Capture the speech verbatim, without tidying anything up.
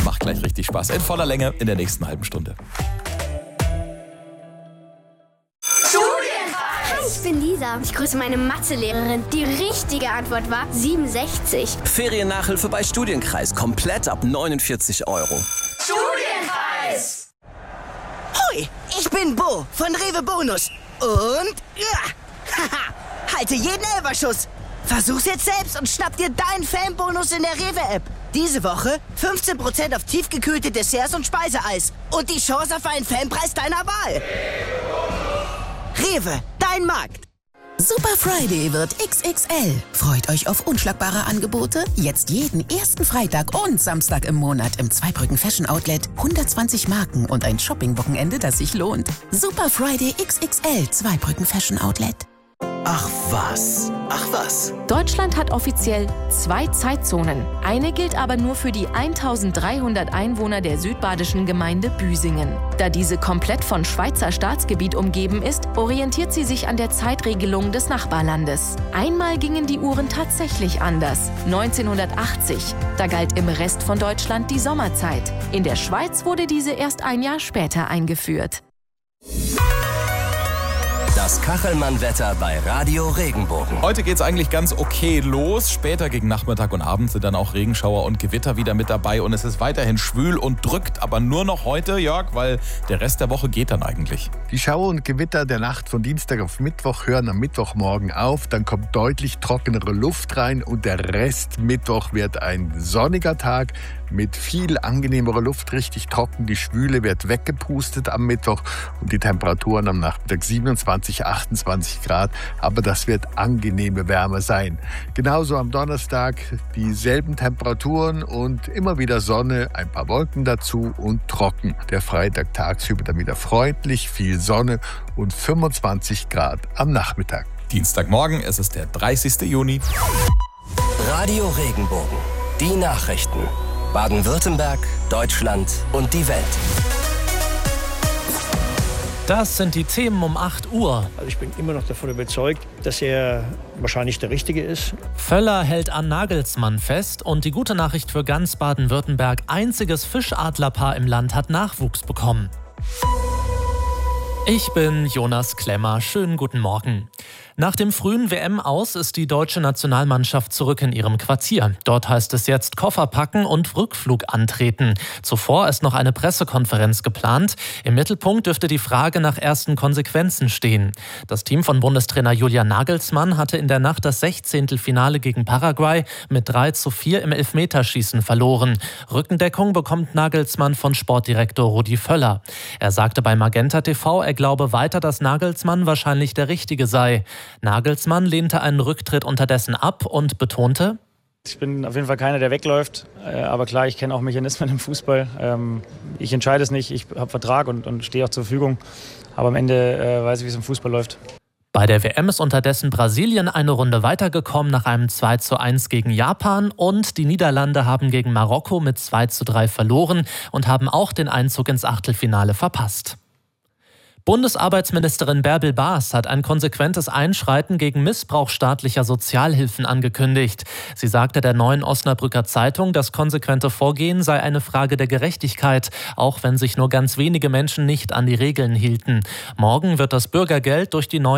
macht gleich richtig Spaß. In voller Länge in der nächsten halben Stunde. Ich bin Lisa. Ich grüße meine Mathelehrerin. Die richtige Antwort war siebenundsechzig. Feriennachhilfe bei Studienkreis. Komplett ab neunundvierzig Euro. Studienkreis! Hui, ich bin Bo von Rewe Bonus. Und... Ja, haha, halte jeden Elferschuss. Versuch's jetzt selbst und schnapp dir deinen Fanbonus in der Rewe-App. Diese Woche fünfzehn Prozent auf tiefgekühlte Desserts und Speiseeis. Und die Chance auf einen Fanpreis deiner Wahl. Rewe, dein Markt. Super Friday wird X X L. Freut euch auf unschlagbare Angebote. Jetzt jeden ersten Freitag und Samstag im Monat im Zweibrücken Fashion Outlet. hundertzwanzig Marken und ein Shopping-Wochenende, das sich lohnt. Super Friday X X L, Zweibrücken Fashion Outlet. Ach was, ach was. Deutschland hat offiziell zwei Zeitzonen. Eine gilt aber nur für die eintausenddreihundert Einwohner der südbadischen Gemeinde Büsingen. Da diese komplett von Schweizer Staatsgebiet umgeben ist, orientiert sie sich an der Zeitregelung des Nachbarlandes. Einmal gingen die Uhren tatsächlich anders. neunzehnhundertachtzig. Da galt im Rest von Deutschland die Sommerzeit. In der Schweiz wurde diese erst ein Jahr später eingeführt. Das Kachelmann-Wetter bei Radio Regenbogen. Heute geht's eigentlich ganz okay los. Später gegen Nachmittag und Abend sind dann auch Regenschauer und Gewitter wieder mit dabei. Und es ist weiterhin schwül und drückt, aber nur noch heute, Jörg, weil der Rest der Woche geht dann eigentlich. Die Schauer und Gewitter der Nacht von Dienstag auf Mittwoch hören am Mittwochmorgen auf. Dann kommt deutlich trockenere Luft rein und der Rest Mittwoch wird ein sonniger Tag mit viel angenehmerer Luft, richtig trocken. Die Schwüle wird weggepustet am Mittwoch und die Temperaturen am Nachmittag siebenundzwanzig, achtundzwanzig Grad. Aber das wird angenehme Wärme sein. Genauso am Donnerstag dieselben Temperaturen und immer wieder Sonne, ein paar Wolken dazu und trocken. Der Freitag tagsüber dann wieder freundlich, viel Sonne und fünfundzwanzig Grad am Nachmittag. Dienstagmorgen, es ist der dreißigsten Juni. Radio Regenbogen. Die Nachrichten. Baden-Württemberg, Deutschland und die Welt. Das sind die Themen um acht Uhr. Also ich bin immer noch davon überzeugt, dass er wahrscheinlich der Richtige ist. Völler hält an Nagelsmann fest und die gute Nachricht für ganz Baden-Württemberg: einziges Fischadlerpaar im Land hat Nachwuchs bekommen. Ich bin Jonas Klemmer. Schönen guten Morgen. Nach dem frühen W M-Aus ist die deutsche Nationalmannschaft zurück in ihrem Quartier. Dort heißt es jetzt Koffer packen und Rückflug antreten. Zuvor ist noch eine Pressekonferenz geplant. Im Mittelpunkt dürfte die Frage nach ersten Konsequenzen stehen. Das Team von Bundestrainer Julian Nagelsmann hatte in der Nacht das Sechzehntelfinale gegen Paraguay mit drei zu vier im Elfmeterschießen verloren. Rückendeckung bekommt Nagelsmann von Sportdirektor Rudi Völler. Er sagte bei Magenta T V, er glaube weiter, dass Nagelsmann wahrscheinlich der Richtige sei. Nagelsmann lehnte einen Rücktritt unterdessen ab und betonte: Ich bin auf jeden Fall keiner, der wegläuft. Aber klar, ich kenne auch Mechanismen im Fußball. Ich entscheide es nicht. Ich habe Vertrag und, und stehe auch zur Verfügung. Aber am Ende weiß ich, wie es im Fußball läuft. Bei der W M ist unterdessen Brasilien eine Runde weitergekommen nach einem zwei zu eins gegen Japan und die Niederlande haben gegen Marokko mit zwei zu drei verloren und haben auch den Einzug ins Achtelfinale verpasst. Bundesarbeitsministerin Bärbel Baas hat ein konsequentes Einschreiten gegen Missbrauch staatlicher Sozialhilfen angekündigt. Sie sagte der Neuen Osnabrücker Zeitung, das konsequente Vorgehen sei eine Frage der Gerechtigkeit, auch wenn sich nur ganz wenige Menschen nicht an die Regeln hielten. Morgen wird das Bürgergeld durch die neue